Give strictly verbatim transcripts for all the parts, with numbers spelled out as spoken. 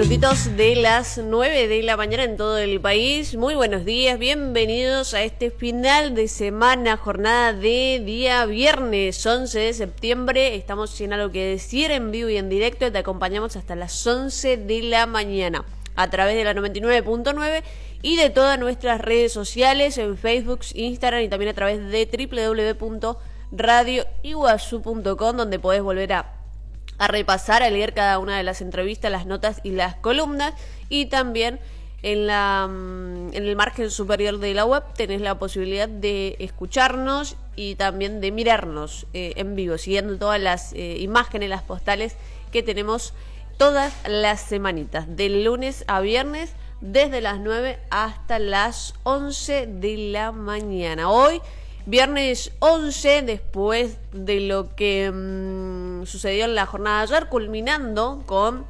minutitos de las nueve de la mañana en todo el país. Muy buenos días, bienvenidos a este final de semana, jornada de día viernes once de septiembre. Estamos sin algo que decir, en vivo y en directo. Te acompañamos hasta las once de la mañana a través de la noventa y nueve punto nueve y de todas nuestras redes sociales, en Facebook, Instagram y también a través de doble u doble u doble u punto radio iguazú punto com, donde podés volver a a repasar, a leer cada una de las entrevistas, las notas y las columnas. Y también en la en el margen superior de la web tenés la posibilidad de escucharnos y también de mirarnos eh, en vivo, siguiendo todas las eh, imágenes, las postales que tenemos todas las semanitas, del lunes a viernes, desde las nueve hasta las once de la mañana. Hoy viernes once, después de lo que mmm, sucedió en la jornada de ayer, culminando con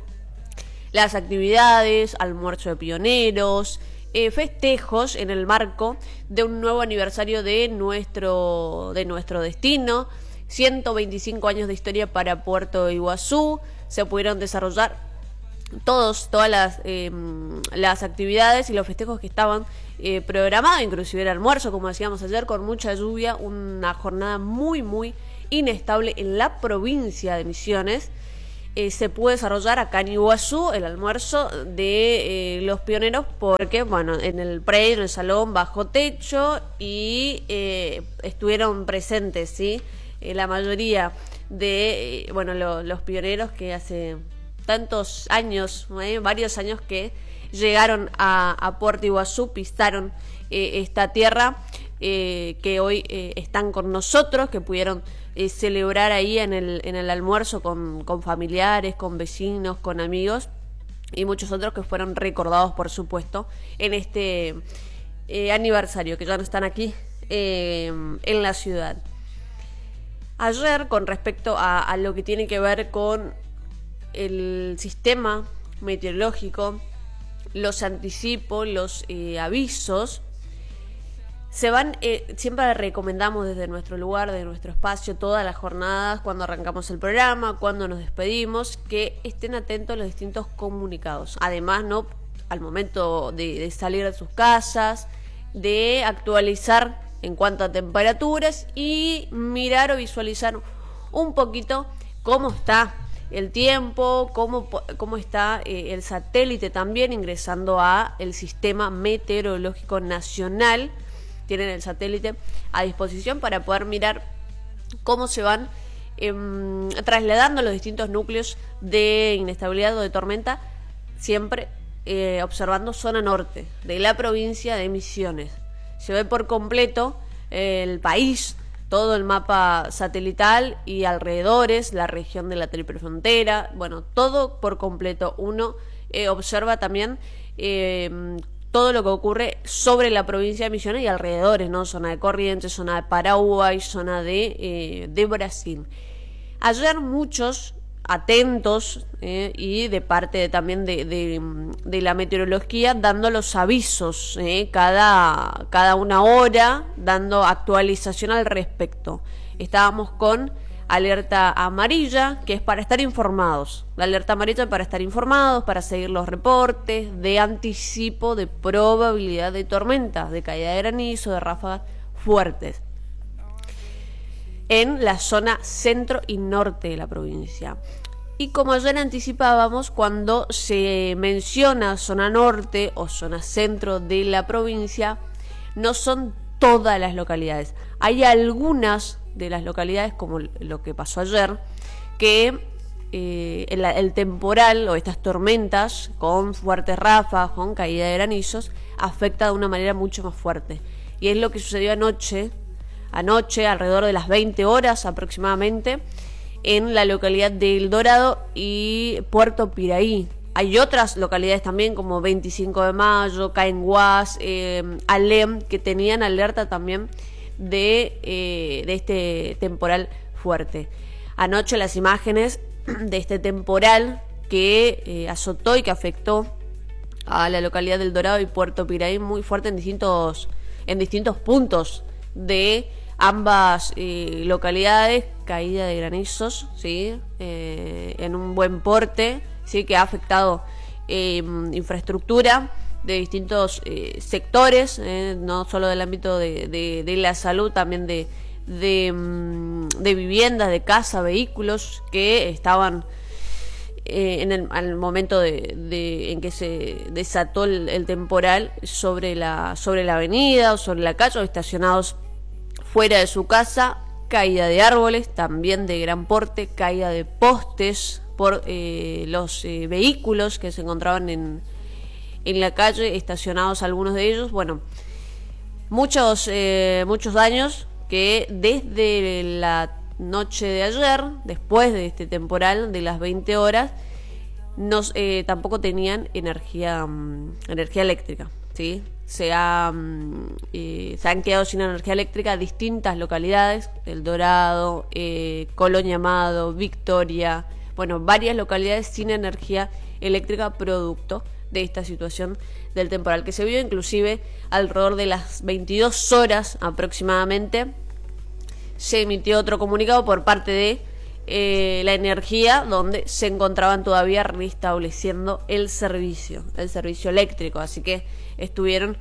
las actividades, almuerzo de pioneros, eh, festejos en el marco de un nuevo aniversario de nuestro, de nuestro destino, ciento veinticinco años de historia para Puerto Iguazú. Se pudieron desarrollar todos, todas las, eh, las actividades y los festejos que estaban eh, programados, inclusive el almuerzo, como decíamos ayer, con mucha lluvia, una jornada muy, muy inestable en la provincia de Misiones. Eh, se pudo desarrollar acá en Iguazú el almuerzo de eh, los pioneros, porque, bueno, en el predio, en el salón bajo techo, y eh, estuvieron presentes, ¿sí? Eh, la mayoría de, eh, bueno, lo, los pioneros que hace tantos años, ¿eh? varios años que llegaron a, a Puerto Iguazú, pisaron eh, esta tierra, eh, que hoy eh, están con nosotros, que pudieron eh, celebrar ahí en el, en el almuerzo con, con familiares, con vecinos, con amigos y muchos otros que fueron recordados, por supuesto, en este eh, aniversario, que ya no están aquí eh, en la ciudad. Ayer, con respecto a, a lo que tiene que ver con el sistema meteorológico, los anticipos, los eh, avisos, se van, eh, siempre recomendamos desde nuestro lugar, de nuestro espacio, todas las jornadas, cuando arrancamos el programa, cuando nos despedimos, que estén atentos a los distintos comunicados. Además, no al momento de, de salir de sus casas, de actualizar en cuanto a temperaturas y mirar o visualizar un poquito cómo está el tiempo, cómo, cómo está eh, el satélite también, ingresando a el Sistema Meteorológico Nacional. Tienen el satélite a disposición para poder mirar cómo se van eh, trasladando los distintos núcleos de inestabilidad o de tormenta, siempre eh, observando zona norte de la provincia de Misiones. Se ve por completo eh, el país, todo el mapa satelital y alrededores, la región de la triple frontera, bueno, todo por completo. Uno eh, observa también eh, todo lo que ocurre sobre la provincia de Misiones y alrededores, ¿no? Zona de Corrientes, zona de Paraguay, zona de, eh, de Brasil. Ayer muchos atentos eh, y de parte de, también de, de, de la meteorología, dando los avisos eh, cada, cada una hora, dando actualización al respecto. Estábamos con alerta amarilla, que es para estar informados. La alerta amarilla es para estar informados, para seguir los reportes de anticipo de probabilidad de tormentas, de caída de granizo, de ráfagas fuertes en la zona centro y norte de la provincia. Y como ayer anticipábamos, cuando se menciona zona norte o zona centro de la provincia, no son todas las localidades. Hay algunas de las localidades, como lo que pasó ayer, que eh, el, el temporal o estas tormentas con fuertes ráfagas, con caída de granizos, afecta de una manera mucho más fuerte. Y es lo que sucedió anoche, anoche alrededor de las veinte horas aproximadamente, en la localidad de El Dorado y Puerto Piraí. Hay otras localidades también, como veinticinco de mayo, Caenguás, eh, Alem, que tenían alerta también de, eh, de este temporal fuerte. Anoche las imágenes de este temporal que eh, azotó y que afectó a la localidad del Dorado y Puerto Piraí muy fuerte en distintos, en distintos puntos de ambas eh, localidades, caída de granizos, ¿sí? Eh, en un buen porte, sí, que ha afectado eh, infraestructura de distintos eh, sectores, eh, no solo del ámbito de, de, de la salud, también de, de, de viviendas, de casa, vehículos que estaban eh, en el al momento de, de en que se desató el, el temporal sobre la sobre la avenida o sobre la calle, o estacionados fuera de su casa. Caída de árboles, también de gran porte, caída de postes por eh, los eh, vehículos que se encontraban en, en la calle, estacionados algunos de ellos. Bueno, muchos, eh, muchos daños que desde la noche de ayer, después de este temporal de las veinte horas, nos, eh, tampoco tenían energía, um, energía eléctrica, ¿sí? Se, ha, eh, se han quedado sin energía eléctrica distintas localidades, El Dorado, eh, Colonia Amado, Victoria, bueno, varias localidades sin energía eléctrica producto de esta situación del temporal que se vio. Inclusive alrededor de las veintidós horas aproximadamente se emitió otro comunicado por parte de eh, la energía, donde se encontraban todavía restableciendo el servicio, el servicio eléctrico, así que estuvieron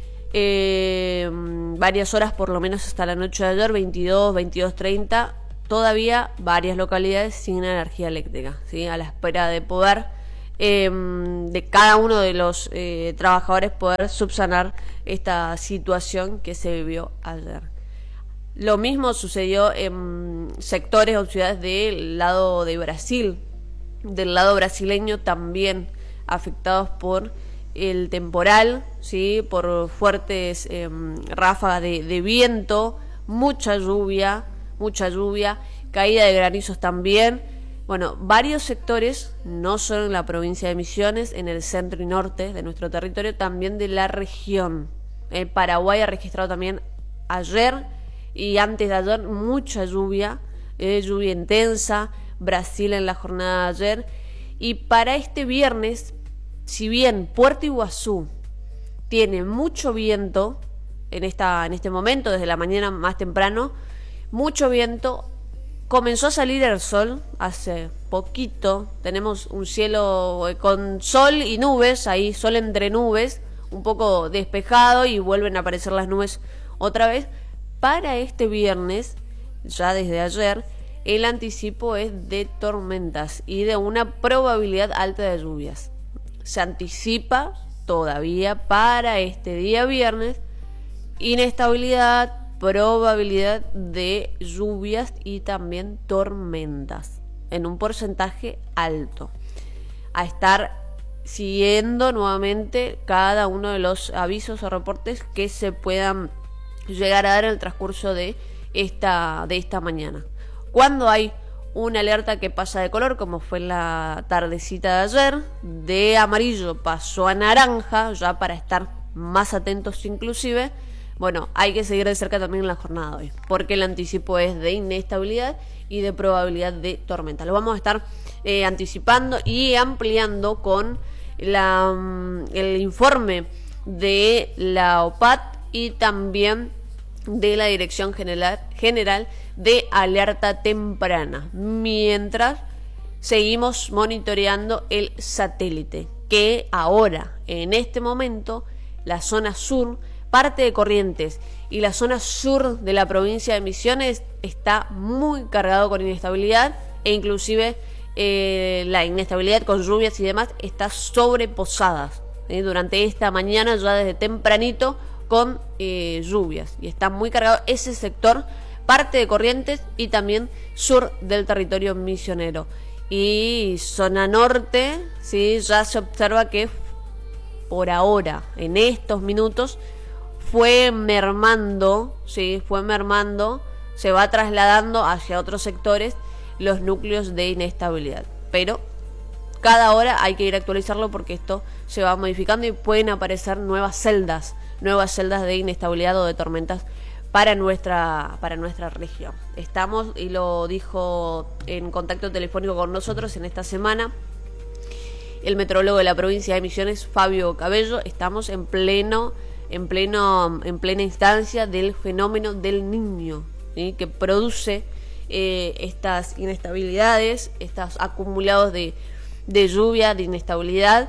eh, varias horas, por lo menos hasta la noche de ayer, veintidós, veintidós treinta, todavía varias localidades sin energía eléctrica, ¿sí? A la espera de poder, eh, de cada uno de los eh, trabajadores, poder subsanar esta situación que se vivió ayer. Lo mismo sucedió en sectores o ciudades del lado de Brasil, del lado brasileño, también afectados por el temporal, ¿sí? Por fuertes eh, ráfagas de, de viento, mucha lluvia, mucha lluvia, caída de granizos también. Bueno, varios sectores, no solo en la provincia de Misiones, en el centro y norte de nuestro territorio, también de la región. El Paraguay ha registrado también ayer y antes de ayer mucha lluvia, eh, lluvia intensa, Brasil en la jornada de ayer. Y para este viernes, si bien Puerto Iguazú tiene mucho viento en, esta, en este momento, desde la mañana más temprano, mucho viento, comenzó a salir el sol hace poquito. Tenemos un cielo con sol y nubes, ahí sol entre nubes, un poco despejado, y vuelven a aparecer las nubes otra vez. Para este viernes, ya desde ayer, el anticipo es de tormentas y de una probabilidad alta de lluvias. Se anticipa todavía para este día viernes inestabilidad, probabilidad de lluvias y también tormentas en un porcentaje alto. A estar siguiendo nuevamente cada uno de los avisos o reportes que se puedan llegar a dar en el transcurso de esta, de esta mañana. Cuando hay una alerta que pasa de color, como fue en la tardecita de ayer, de amarillo pasó a naranja, ya para estar más atentos inclusive, bueno, hay que seguir de cerca también en la jornada de hoy, porque el anticipo es de inestabilidad y de probabilidad de tormenta. Lo vamos a estar eh, anticipando y ampliando con la, el informe de la O P A T y también de la Dirección General, General de Alerta Temprana, mientras seguimos monitoreando el satélite, que ahora, en este momento, la zona sur, parte de Corrientes y la zona sur de la provincia de Misiones está muy cargado con inestabilidad, e inclusive eh, la inestabilidad con lluvias y demás está sobreposadas eh, durante esta mañana, ya desde tempranito, con eh, lluvias, y está muy cargado ese sector, parte de Corrientes y también sur del territorio misionero. Y zona norte, sí, ya se observa que por ahora, en estos minutos, fue mermando, sí, fue mermando, se va trasladando hacia otros sectores los núcleos de inestabilidad. Pero cada hora hay que ir a actualizarlo, porque esto se va modificando y pueden aparecer nuevas celdas, nuevas celdas de inestabilidad o de tormentas para nuestra, para nuestra región. Estamos, y lo dijo en contacto telefónico con nosotros en esta semana el metrólogo de la provincia de Misiones, Fabio Cabello, estamos en pleno, en pleno, en plena instancia del fenómeno del Niño, ¿sí? Que produce eh, estas inestabilidades, estos acumulados de, de lluvia, de inestabilidad,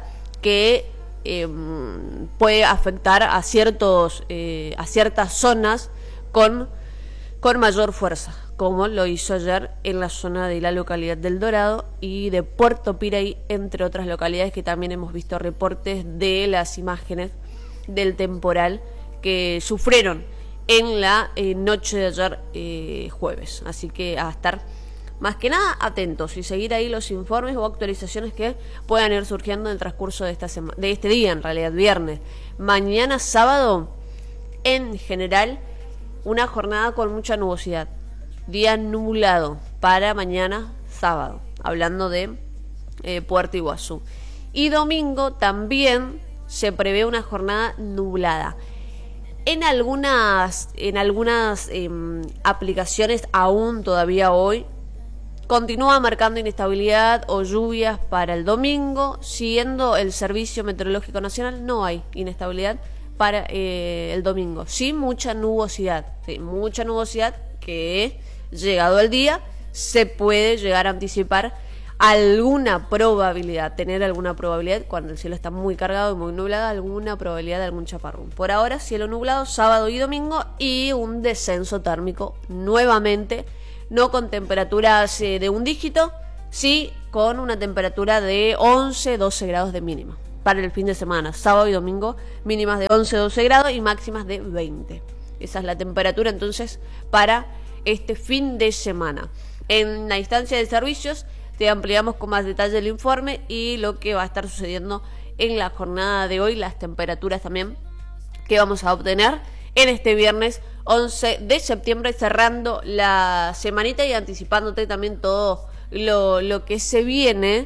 que eh, puede afectar a ciertos eh, a ciertas zonas con, con mayor fuerza, como lo hizo ayer en la zona de la localidad del Dorado y de Puerto Piraí, entre otras localidades que también hemos visto reportes de las imágenes del temporal que sufrieron en la eh, noche de ayer eh, jueves. Así que a estar más que nada atentos y seguir ahí los informes o actualizaciones que puedan ir surgiendo en el transcurso de esta semana, de este día, en realidad viernes. Mañana sábado, en general, una jornada con mucha nubosidad. Día nublado para mañana sábado, hablando de eh, Puerto Iguazú. Y domingo también se prevé una jornada nublada. En algunas, en algunas eh, aplicaciones aún todavía hoy continúa marcando inestabilidad o lluvias para el domingo. Siguiendo el Servicio Meteorológico Nacional, no hay inestabilidad para eh, el domingo. Sí, mucha nubosidad, sí, mucha nubosidad que, llegado el día, se puede llegar a anticipar alguna probabilidad, tener alguna probabilidad, cuando el cielo está muy cargado y muy nublado, alguna probabilidad de algún chaparrón. Por ahora, cielo nublado, sábado y domingo, y un descenso térmico nuevamente, no con temperaturas eh, de un dígito, sí con una temperatura de once, doce grados de mínima. Para el fin de semana, sábado y domingo, mínimas de once, doce grados y máximas de veinte. Esa es la temperatura entonces para este fin de semana. En la instancia de servicios te ampliamos con más detalle el informe y lo que va a estar sucediendo en la jornada de hoy, las temperaturas también que vamos a obtener en este viernes once de septiembre, cerrando la semanita y anticipándote también todo lo, lo que se viene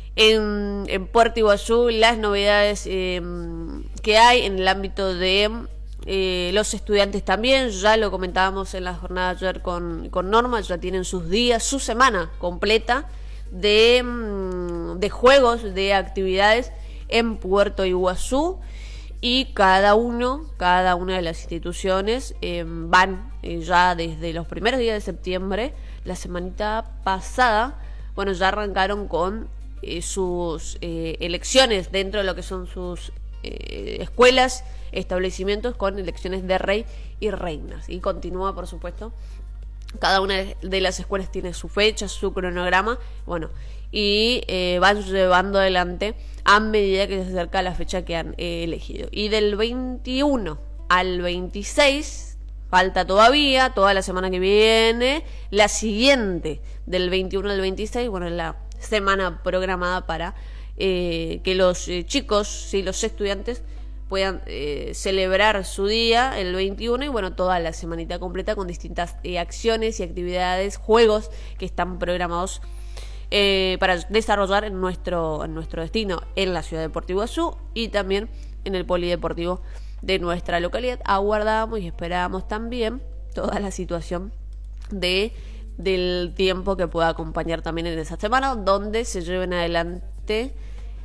en, en Puerto Iguazú, las novedades eh, que hay en el ámbito de eh, los estudiantes también. Ya lo comentábamos en la jornada ayer con, con Norma, ya tienen sus días, su semana completa de, de juegos, de actividades en Puerto Iguazú. Y cada uno, cada una de las instituciones eh, van eh, ya desde los primeros días de septiembre. La semanita pasada, bueno, ya arrancaron con eh, sus eh, elecciones dentro de lo que son sus eh, escuelas, establecimientos, con elecciones de rey y reinas. Y continúa, por supuesto, cada una de las escuelas tiene su fecha, su cronograma, bueno, y eh, van llevando adelante a medida que se acerca la fecha que han eh, elegido. Y del veintiuno al veintiséis, falta todavía, toda la semana que viene, la siguiente, del veintiuno al veintiséis, bueno, es la semana programada para eh, que los eh, chicos y sí, los estudiantes puedan eh, celebrar su día el veintiuno y bueno, toda la semanita completa con distintas eh, acciones y actividades, juegos que están programados eh, para desarrollar en nuestro, en nuestro destino, en la ciudad de Puerto Iguazú y también en el polideportivo de nuestra localidad. Aguardamos y esperamos también toda la situación de del tiempo que pueda acompañar también en esa semana, donde se lleven adelante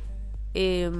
eh,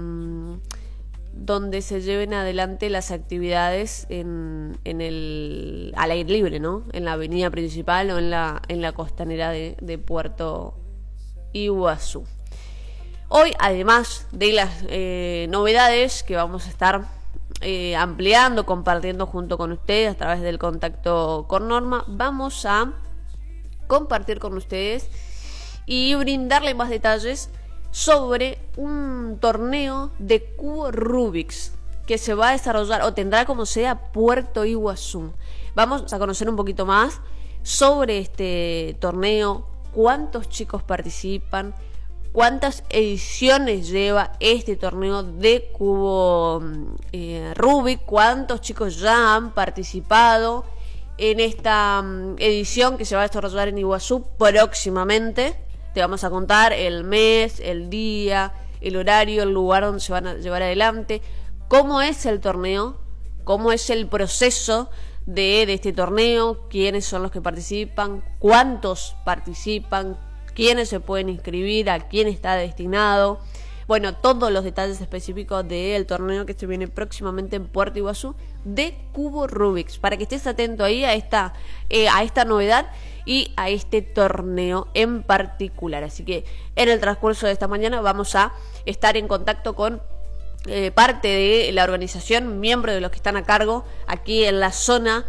donde se lleven adelante las actividades en, en el al aire libre, ¿no? En la avenida principal o en la en la costanera de, de Puerto Iguazú. Hoy, además de las eh, novedades que vamos a estar eh, ampliando, compartiendo junto con ustedes a través del contacto con Norma, vamos a compartir con ustedes y brindarle más detalles sobre un torneo de cubo Rubik's que se va a desarrollar o tendrá como sea Puerto Iguazú. Vamos a conocer un poquito más sobre este torneo, cuántos chicos participan, cuántas ediciones lleva este torneo de cubo eh, Rubik, cuántos chicos ya han participado en esta um, edición que se va a desarrollar en Iguazú próximamente. Te vamos a contar el mes, el día, el horario, el lugar donde se van a llevar adelante, cómo es el torneo, cómo es el proceso de, de este torneo, quiénes son los que participan, cuántos participan, quiénes se pueden inscribir, a quién está destinado. Bueno, todos los detalles específicos del torneo que se viene próximamente en Puerto Iguazú de cubo Rubik's, para que estés atento ahí a esta, eh, a esta novedad y a este torneo en particular. Así que en el transcurso de esta mañana vamos a estar en contacto con eh, parte de la organización, miembro de los que están a cargo aquí en la zona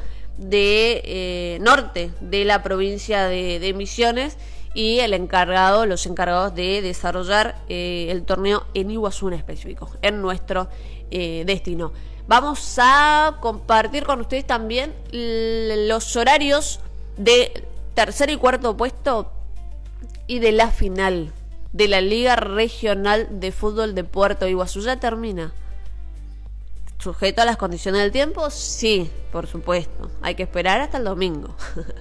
de eh, norte de la provincia de, de Misiones, y el encargado, los encargados de desarrollar eh, el torneo en Iguazú en específico, en nuestro eh, destino. Vamos a compartir con ustedes también los horarios de tercer y cuarto puesto y de la final de la Liga Regional de Fútbol de Puerto Iguazú. Ya termina. ¿Sujeto a las condiciones del tiempo? Sí, por supuesto. Hay que esperar hasta el domingo,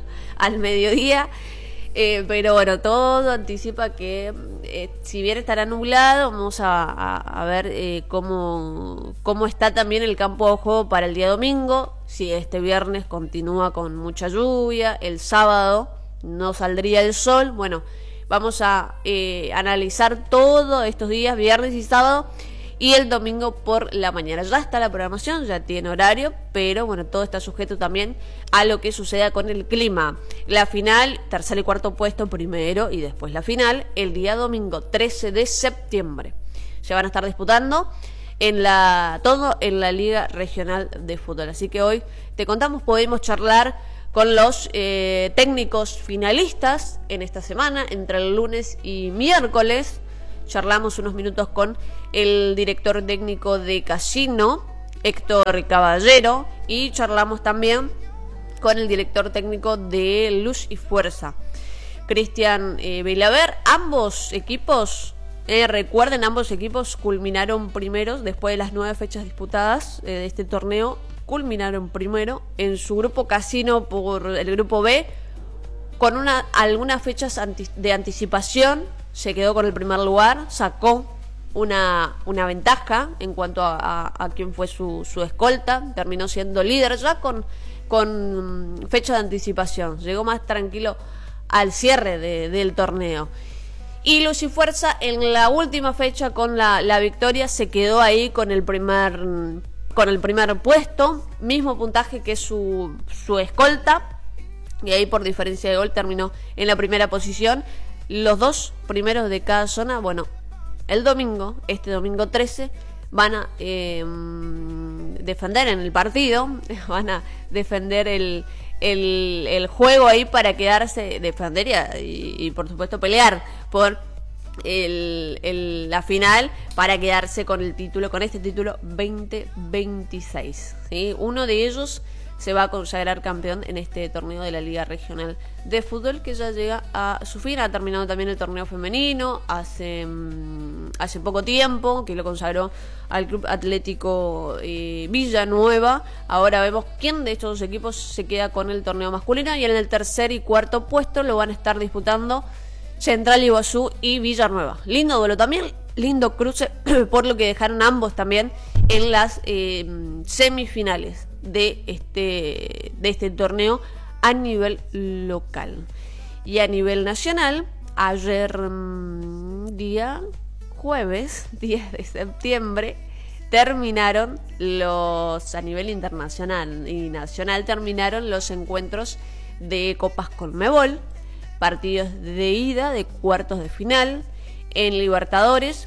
al mediodía. Eh, pero bueno, todo anticipa que eh, si bien estará nublado, vamos a, a, a ver eh, cómo, cómo está también el campo de juego para el día domingo. Si este viernes continúa con mucha lluvia, el sábado no saldría el sol. Bueno, vamos a eh, analizar todos estos días, viernes y sábado, y el domingo por la mañana. Ya está la programación, ya tiene horario, pero bueno, todo está sujeto también a lo que suceda con el clima. La final, tercer y cuarto puesto primero, y después la final, el día domingo trece de septiembre. Se van a estar disputando en la todo en la Liga Regional de Fútbol. Así que hoy te contamos, podemos charlar con los eh, técnicos finalistas en esta semana, entre el lunes y miércoles. Charlamos unos minutos con el director técnico de Casino, Héctor Caballero, y charlamos también con el director técnico de Luz y Fuerza, Cristian eh, Belaver. Ambos equipos, eh, recuerden, ambos equipos culminaron primeros después de las nueve fechas disputadas eh, de este torneo. Culminaron primero en su grupo. Casino por el grupo B, con una, algunas fechas anti, de anticipación. Se quedó con el primer lugar, sacó una, una ventaja en cuanto a, a, a quién fue su, su escolta. Terminó siendo líder ya con, con fecha de anticipación. Llegó más tranquilo al cierre de, del torneo. Y Luz y Fuerza en la última fecha con la, la victoria se quedó ahí con el primer, con el primer puesto. Mismo puntaje que su, su escolta. Y ahí por diferencia de gol terminó en la primera posición. Los dos primeros de cada zona, bueno, el domingo, este domingo trece, van a eh, defender en el partido, van a defender el, el, el juego ahí para quedarse, defender y, y por supuesto pelear por el, el, la final para quedarse con el título, con este título veinte veintiséis, ¿sí? Uno de ellos se va a consagrar campeón en este torneo de la Liga Regional de Fútbol, que ya llega a su fin. Ha terminado también el torneo femenino hace, hace poco tiempo, que lo consagró al Club Atlético eh, Villanueva. Ahora vemos quién de estos dos equipos se queda con el torneo masculino, y en el tercer y cuarto puesto lo van a estar disputando Central Iguazú y Villanueva. Lindo duelo también, lindo cruce, por lo que dejaron ambos también en las eh, semifinales de este, de este torneo a nivel local. Y a nivel nacional, ayer día jueves, diez de septiembre, terminaron los, a nivel internacional y nacional, terminaron los encuentros de Copas Conmebol, partidos de ida de cuartos de final en Libertadores,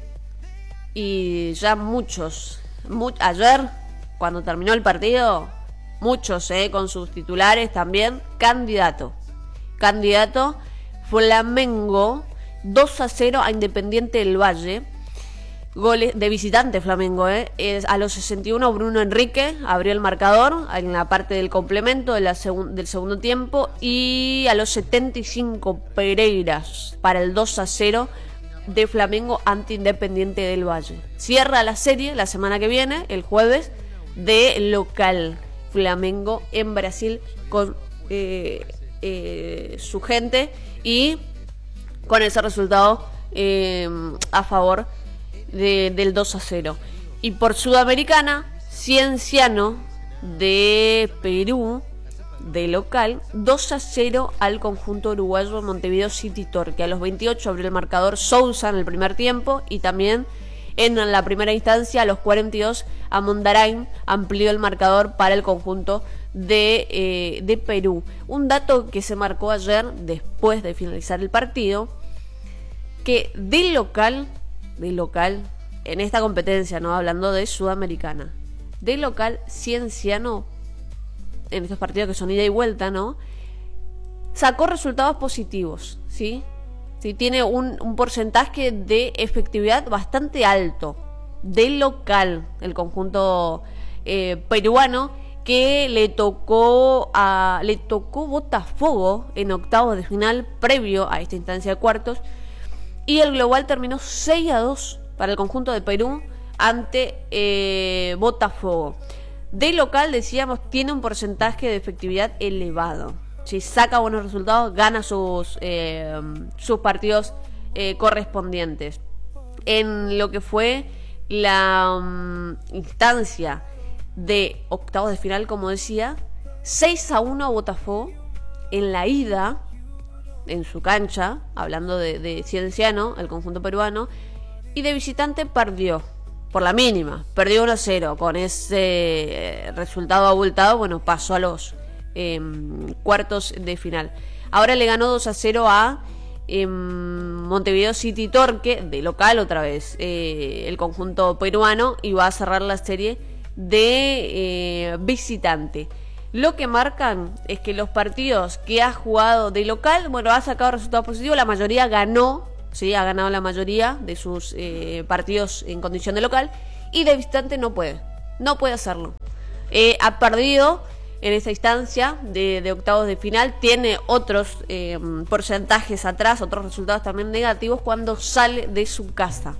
y ya muchos, mu ayer cuando terminó el partido, muchos eh, con sus titulares también, candidato, candidato Flamengo, dos a cero a Independiente del Valle, goles de visitante Flamengo, eh, es a los sesenta y uno Bruno Enrique abrió el marcador en la parte del complemento de la segun del segundo tiempo, y a los setenta y cinco Pereiras para el dos a cero de Flamengo ante Independiente del Valle. Cierra la serie la semana que viene, el jueves, de local Flamengo en Brasil con eh, eh, su gente, y con ese resultado eh, a favor de, del dos a cero. Y por Sudamericana, Cienciano de Perú de local, dos a cero al conjunto uruguayo Montevideo City Torque. A los veintiocho abrió el marcador Sousa en el primer tiempo, y también en la primera instancia, a los cuarenta y dos, Amondarain amplió el marcador para el conjunto de, eh, de Perú. Un dato que se marcó ayer, después de finalizar el partido, que de local, de local en esta competencia, ¿no? Hablando de Sudamericana. De local, Cienciano, en estos partidos que son ida y vuelta, ¿no? Sacó resultados positivos, ¿sí? Sí, tiene un, un porcentaje de efectividad bastante alto. De local, el conjunto eh, peruano, que le tocó a le tocó Botafogo en octavos de final previo a esta instancia de cuartos, y el global terminó seis a dos para el conjunto de Perú ante eh, Botafogo. De local, decíamos, tiene un porcentaje de efectividad elevado. Si saca buenos resultados, gana sus eh, sus partidos eh, correspondientes. En lo que fue la um, instancia de octavos de final, como decía, seis a uno a Botafogo en la ida, en su cancha, hablando de, de Cienciano, el conjunto peruano, y de visitante perdió, por la mínima, perdió uno a cero, con ese resultado abultado, bueno, pasó a los eh, cuartos de final. Ahora le ganó dos a cero a eh, Montevideo City Torque, de local otra vez, eh, el conjunto peruano, y va a cerrar la serie de eh, visitante. Lo que marcan es que los partidos que ha jugado de local, bueno, ha sacado resultados positivos, la mayoría ganó, sí, ha ganado la mayoría de sus eh, partidos en condición de local, y de visitante no puede, no puede hacerlo. Eh, ha perdido en esa instancia de, de octavos de final, tiene otros eh, porcentajes atrás, otros resultados también negativos cuando sale de su casa.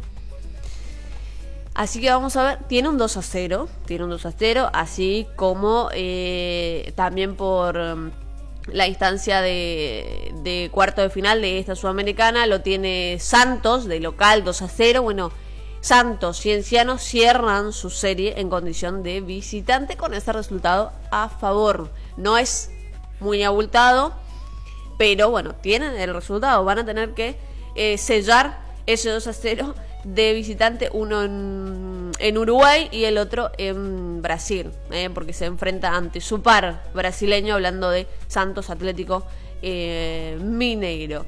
Así que vamos a ver, tiene un dos a cero, tiene un dos a cero, así como eh, también por um, la instancia de, de cuarto de final de esta Sudamericana lo tiene Santos, de local dos a cero. Bueno, Santos, Cienciano cierran su serie en condición de visitante con ese resultado a favor. No es muy abultado, pero bueno, tienen el resultado, van a tener que eh, sellar ese dos a cero de visitante, uno en, en Uruguay y el otro en Brasil, eh, porque se enfrenta ante su par brasileño, hablando de Santos Atlético eh, Mineiro.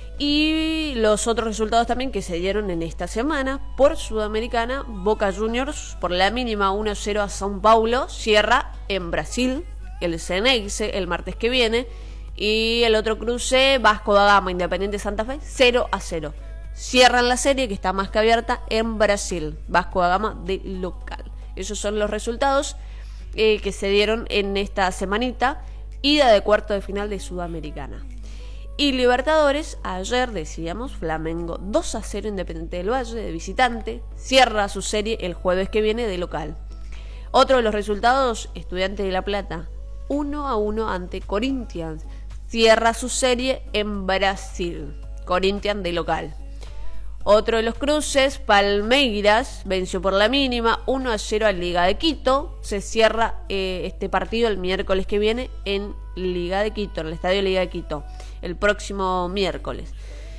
Y los otros resultados también que se dieron en esta semana por Sudamericana: Boca Juniors por la mínima uno a cero a São Paulo, cierra en Brasil el Xeneize el martes que viene, y el otro cruce, Vasco da Gama Independiente Santa Fe cero a cero. Cierran la serie, que está más que abierta, en Brasil, Vasco da Gama de local. Esos son los resultados eh, que se dieron en esta semanita, ida de cuarto de final de Sudamericana. Y Libertadores, ayer decíamos, Flamengo dos a cero Independiente del Valle de visitante, cierra su serie el jueves que viene de local. Otro de los resultados, Estudiantes de La Plata uno a uno ante Corinthians, cierra su serie en Brasil, Corinthians de local. Otro de los cruces, Palmeiras venció por la mínima uno a cero a Liga de Quito. Se cierra eh, este partido el miércoles que viene en Liga de Quito, en el Estadio Liga de Quito, el próximo miércoles.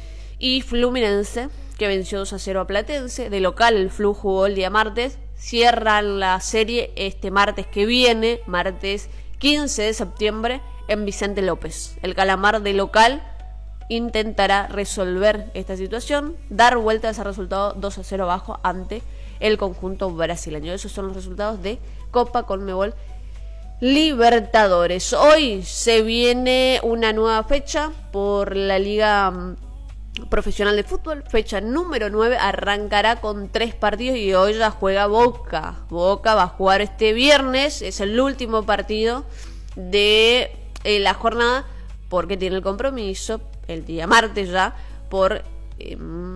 Y Fluminense, que venció dos a cero a Platense. De local, el Flu jugó el día martes. Cierran la serie este martes que viene, martes quince de septiembre, en Vicente López. El Calamar de local intentará resolver esta situación, dar vuelta a ese resultado dos a cero abajo ante el conjunto brasileño. Esos son los resultados de Copa Conmebol Libertadores. Hoy se viene una nueva fecha por la Liga Profesional de Fútbol, fecha número nueve, arrancará con tres partidos y hoy ya juega Boca. Boca va a jugar este viernes, es el último partido de eh, la jornada, porque tiene el compromiso el día martes ya por eh,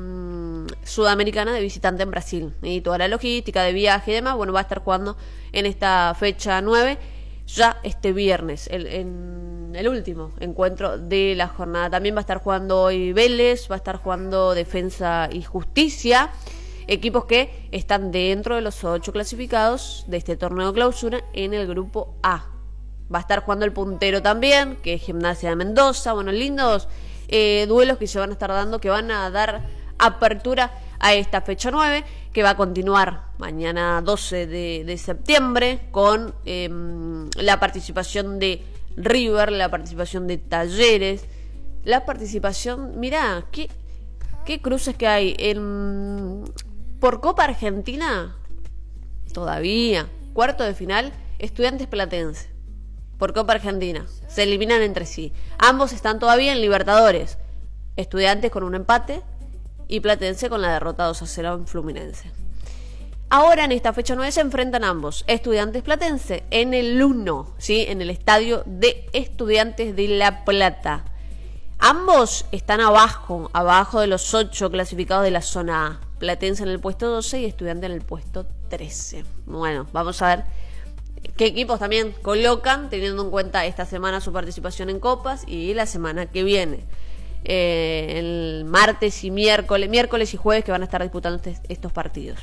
Sudamericana de visitante en Brasil, y toda la logística de viaje y demás, bueno, va a estar jugando en esta fecha nueve ya este viernes, el, en el último encuentro de la jornada. También va a estar jugando hoy Vélez, va a estar jugando Defensa y Justicia, equipos que están dentro de los ocho clasificados de este torneo clausura en el grupo A. Va a estar jugando el puntero también, que es Gimnasia de Mendoza. Bueno, lindos eh, duelos que se van a estar dando, que van a dar apertura a esta fecha nueve, que va a continuar mañana doce de septiembre con eh, la participación de River, la participación de Talleres, la participación, mirá, qué, qué cruces que hay. En, por Copa Argentina, todavía, cuarto de final, Estudiantes Platense. Por Copa Argentina, se eliminan entre sí. Ambos están todavía en Libertadores. Estudiantes con un empate y Platense con la derrota dos a cero en Fluminense. Ahora en esta fecha nueve se enfrentan ambos, Estudiantes Platense, en el uno, ¿sí? En el estadio de Estudiantes de La Plata. Ambos están abajo, abajo de los ocho clasificados de la zona A. Platense en el puesto doce y Estudiante en el puesto trece. Bueno, vamos a ver qué equipos también colocan, teniendo en cuenta esta semana su participación en Copas y la semana que viene. Eh, el martes y miércoles, miércoles y jueves que van a estar disputando este, estos partidos.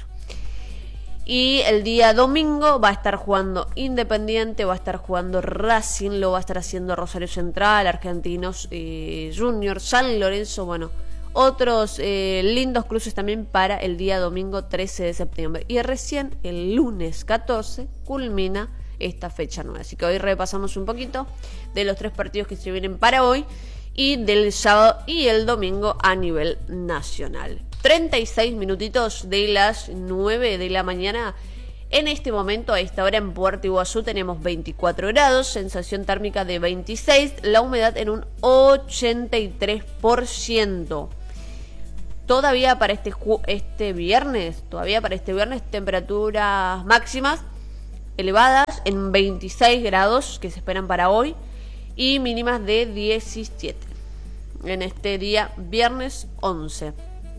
Y el día domingo va a estar jugando Independiente, va a estar jugando Racing, lo va a estar haciendo Rosario Central, Argentinos eh, Juniors, San Lorenzo, bueno, otros eh, lindos cruces también para el día domingo trece de septiembre. Y recién el lunes catorce culmina esta fecha nueva. Así que hoy repasamos un poquito de los tres partidos que se vienen para hoy y del sábado y el domingo a nivel nacional. treinta y seis minutitos de las nueve de la mañana. En este momento, a esta hora en Puerto Iguazú tenemos veinticuatro grados, sensación térmica de veintiséis, la humedad en un ochenta y tres por ciento. Todavía para este, este viernes, todavía para este viernes, temperaturas máximas elevadas en veintiséis grados que se esperan para hoy y mínimas de diecisiete en este día viernes once.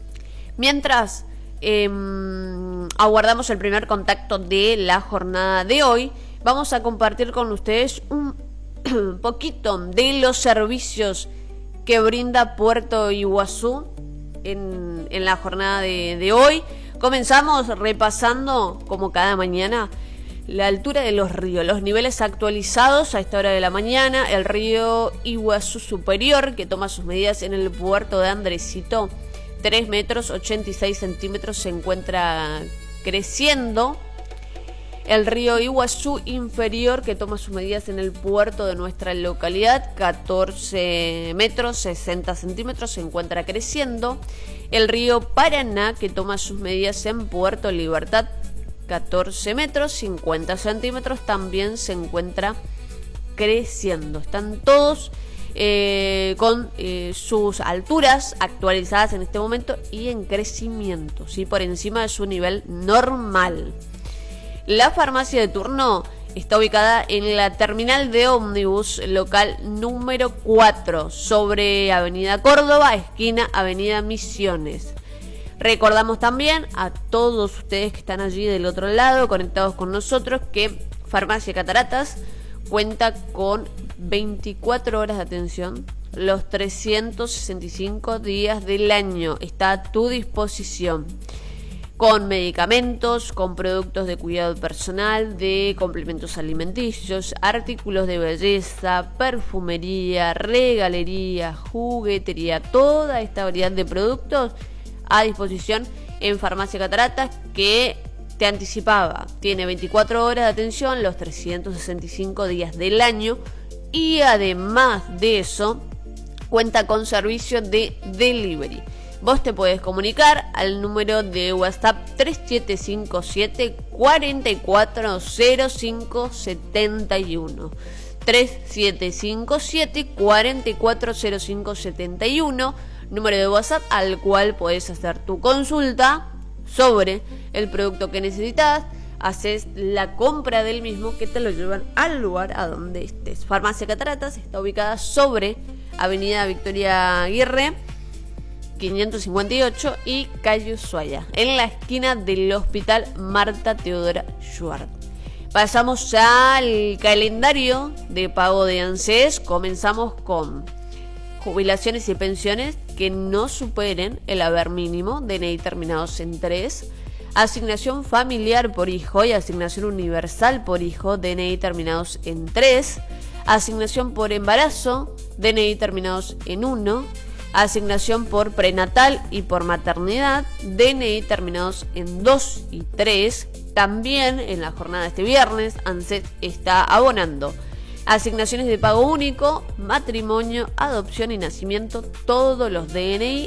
Mientras eh, aguardamos el primer contacto de la jornada de hoy, vamos a compartir con ustedes un poquito de los servicios que brinda Puerto Iguazú en, en la jornada de, de hoy. Comenzamos repasando, como cada mañana, la altura de los ríos, los niveles actualizados a esta hora de la mañana. El río Iguazú Superior, que toma sus medidas en el puerto de Andresito, tres metros ochenta y seis centímetros, se encuentra creciendo. El río Iguazú Inferior, que toma sus medidas en el puerto de nuestra localidad, catorce metros sesenta centímetros, se encuentra creciendo. El río Paraná, que toma sus medidas en Puerto Libertad, catorce metros cincuenta centímetros, también se encuentra creciendo. Están todos Eh, con eh, sus alturas actualizadas en este momento y en crecimiento, ¿sí? Por encima de su nivel normal. La farmacia de turno está ubicada en la terminal de ómnibus local número cuatro, sobre Avenida Córdoba, esquina Avenida Misiones. Recordamos también a todos ustedes que están allí del otro lado, conectados con nosotros, que Farmacia Cataratas cuenta con veinticuatro horas de atención los trescientos sesenta y cinco días del año. Está a tu disposición con medicamentos, con productos de cuidado personal, de complementos alimenticios, artículos de belleza, perfumería, regalería, juguetería, toda esta variedad de productos a disposición en Farmacia Cataratas, que te anticipaba, tiene veinticuatro horas de atención los trescientos sesenta y cinco días del año. Y además de eso, cuenta con servicio de delivery. Vos te podés comunicar al número de WhatsApp tres siete cinco siete cuatro cuatro cero cinco siete uno. tres siete cinco siete cuatro cuatro cero cinco siete uno. Número de WhatsApp al cual podés hacer tu consulta sobre el producto que necesitas. Haces la compra del mismo, que te lo llevan al lugar a donde estés. Farmacia Cataratas está ubicada sobre Avenida Victoria Aguirre quinientos cincuenta y ocho y calle Ushuaia, en la esquina del Hospital Marta Teodora Schwartz. Pasamos al calendario de pago de ANSES. Comenzamos con jubilaciones y pensiones que no superen el haber mínimo, D N I terminados en tres. Asignación familiar por hijo y asignación universal por hijo, D N I terminados en tres. Asignación por embarazo, D N I terminados en uno. Asignación por prenatal y por maternidad, D N I terminados en dos y tres. También en la jornada de este viernes, ANSES está abonando asignaciones de pago único, matrimonio, adopción y nacimiento, todos los D N I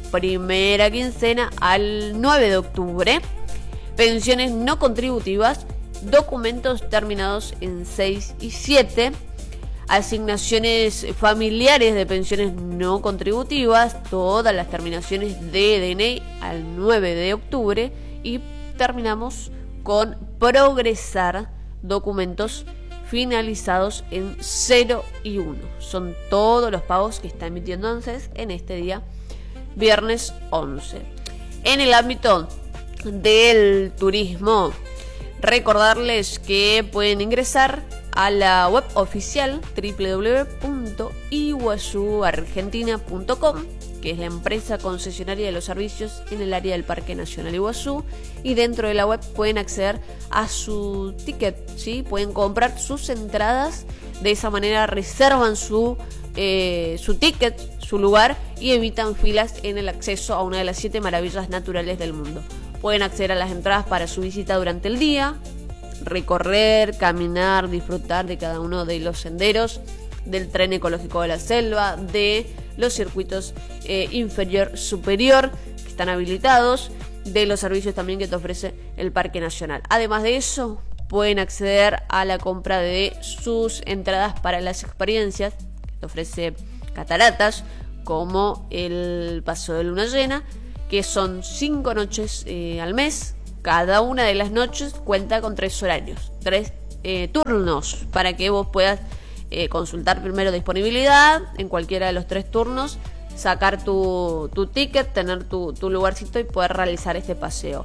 primera quincena al nueve de octubre. Pensiones no contributivas, documentos terminados en seis y siete. Asignaciones familiares de pensiones no contributivas, todas las terminaciones de D N I al nueve de octubre. Y terminamos con progresar, documentos finalizados en cero y uno. Son todos los pagos que está emitiendo ANSES en este día, viernes once. En el ámbito del turismo, recordarles que pueden ingresar a la web oficial doble u doble u doble u punto iguazú argentina punto com, que es la empresa concesionaria de los servicios en el área del Parque Nacional Iguazú, y dentro de la web pueden acceder a su ticket, ¿sí? Pueden comprar sus entradas, de esa manera reservan su, eh, su ticket, su lugar, y evitan filas en el acceso a una de las siete maravillas naturales del mundo. Pueden acceder a las entradas para su visita durante el día, recorrer, caminar, disfrutar de cada uno de los senderos, del tren ecológico de la selva, de los circuitos eh, inferior, superior, que están habilitados, de los servicios también que te ofrece el Parque Nacional. Además de eso, pueden acceder a la compra de sus entradas para las experiencias que te ofrece Cataratas, como el Paso de Luna Llena, que son cinco noches eh, al mes. Cada una de las noches cuenta con tres horarios, tres eh, turnos, para que vos puedas eh, consultar primero disponibilidad en cualquiera de los tres turnos, sacar tu, tu ticket, tener tu, tu lugarcito y poder realizar este paseo.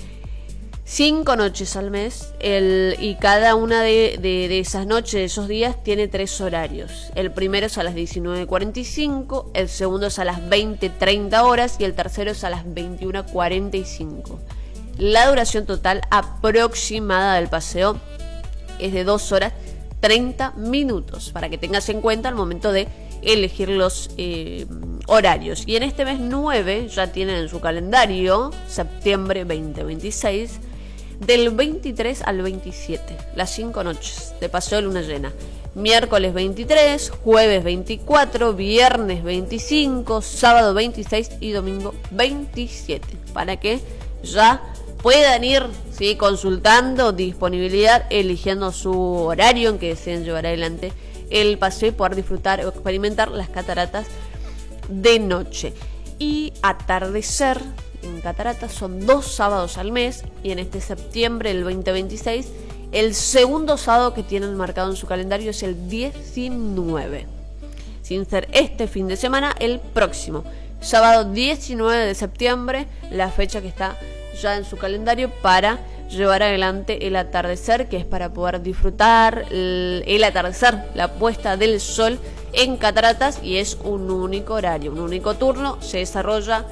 Cinco noches al mes, el, y cada una de, de, de esas noches, de esos días, tiene tres horarios. El primero es a las diecinueve cuarenta y cinco, el segundo es a las veinte treinta horas y el tercero es a las veintiuno cuarenta y cinco. La duración total aproximada del paseo es de dos horas treinta minutos, para que tengas en cuenta al momento de elegir los eh, horarios. Y en este mes nueve ya tienen en su calendario septiembre veinte veintiséis, del veintitrés al veintisiete, las cinco noches de paseo de luna llena. Miércoles veintitrés, jueves veinticuatro, viernes veinticinco, sábado veintiséis y domingo veintisiete, para que ya puedan ir, ¿sí?, consultando disponibilidad, eligiendo su horario en que deseen llevar adelante el paseo y poder disfrutar o experimentar las cataratas de noche. Y atardecer en cataratas son dos sábados al mes, y en este septiembre del veinte veintiséis el segundo sábado que tienen marcado en su calendario es el diecinueve, sin ser este fin de semana, el próximo sábado diecinueve de septiembre, la fecha que está ya en su calendario para llevar adelante el atardecer, que es para poder disfrutar el, el atardecer, la puesta del sol en cataratas, y es un único horario, un único turno. Se desarrolla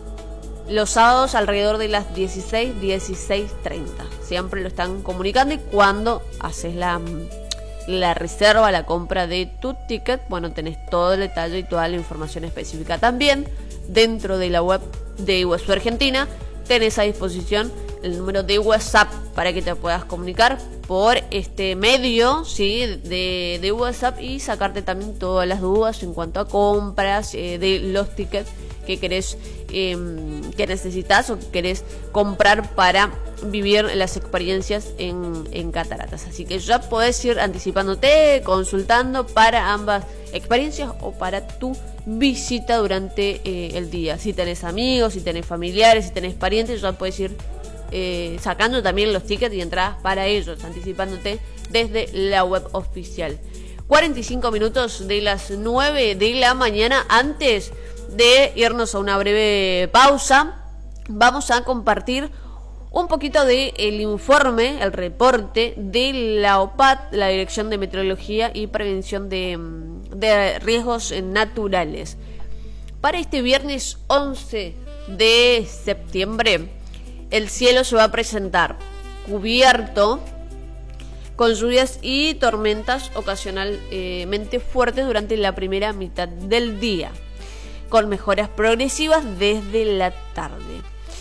los sábados alrededor de las dieciséis, dieciséis treinta. Siempre lo están comunicando, y cuando haces la, la reserva, la compra de tu ticket, bueno, tenés todo el detalle y toda la información específica. También dentro de la web de Iguazú Argentina tenés a disposición el número de WhatsApp para que te puedas comunicar por este medio, ¿sí?, de, de WhatsApp, y sacarte también todas las dudas en cuanto a compras eh, de los tickets que querés, eh, que necesitas o que querés comprar para vivir las experiencias en, en cataratas. Así que ya podés ir anticipándote, consultando para ambas experiencias o para tu visita durante eh, el día. Si tenés amigos, si tenés familiares, si tenés parientes, ya podés ir eh, sacando también los tickets y entradas para ellos, anticipándote desde la web oficial. cuarenta y cinco minutos de las nueve de la mañana. Antes de irnos a una breve pausa, vamos a compartir un poquito del informe, el reporte de la O P A T, la Dirección de Meteorología y Prevención de, de Riesgos Naturales. Para este viernes once de septiembre, el cielo se va a presentar cubierto con lluvias y tormentas ocasionalmente fuertes durante la primera mitad del día, con mejoras progresivas desde la tarde.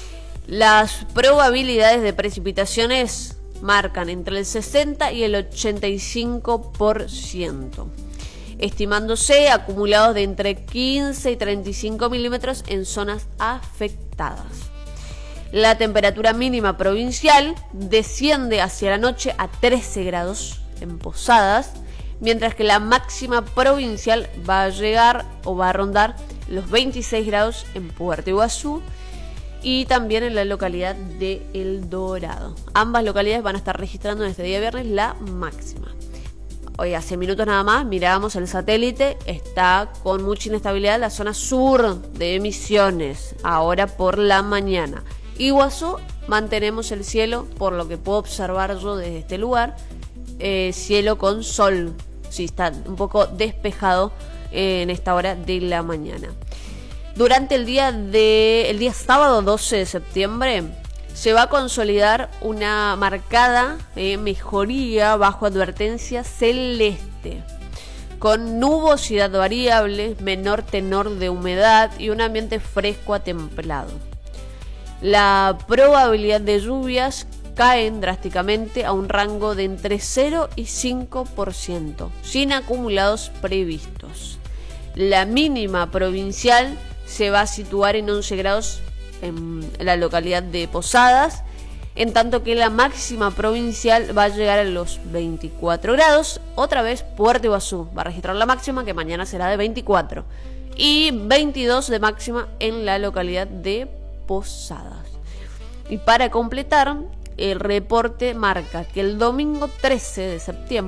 Las probabilidades de precipitaciones marcan entre el sesenta y el ochenta y cinco por ciento. estimándose acumulados de entre quince y treinta y cinco milímetros en zonas afectadas. La temperatura mínima provincial desciende hacia la noche a trece grados en Posadas, mientras que la máxima provincial va a llegar o va a rondar los veintiséis grados en Puerto Iguazú y también en la localidad de El Dorado. Ambas localidades van a estar registrando en este día viernes la máxima. Hoy hace minutos nada más mirábamos el satélite, está con mucha inestabilidad la zona sur de Misiones, ahora por la mañana. Iguazú mantenemos el cielo, por lo que puedo observar yo desde este lugar, eh, cielo con sol, sí está un poco despejado en esta hora de la mañana. Durante el día de el día sábado doce de septiembre se va a consolidar una marcada eh, mejoría bajo advertencia celeste, con nubosidad variable, menor tenor de humedad y un ambiente fresco a templado. La probabilidad de lluvias caen drásticamente a un rango de entre cero y cinco por ciento, sin acumulados previstos. La mínima provincial se va a situar en once grados en la localidad de Posadas, en tanto que la máxima provincial va a llegar a los veinticuatro grados. Otra vez Puerto Iguazú va a registrar la máxima, que mañana será de veinticuatro, y veintidós de máxima en la localidad de Posadas. Y para completar, el reporte marca que el domingo trece de septiembre